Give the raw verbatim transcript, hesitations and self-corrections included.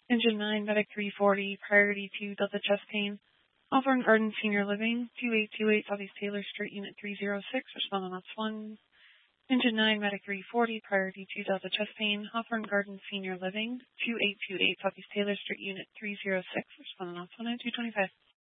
Engine nine, Medic three forty, priority to Delta chest pain. Hawthorne Garden Senior Living, two eight two eight Southeast Taylor Street, Unit three oh six, respond on ops one. Engine nine, Medic three forty, priority to Delta chest pain. Hawthorne Garden Senior Living, two eight two eight Southeast Taylor Street, Unit three oh six, respond on ops one and two twenty-five.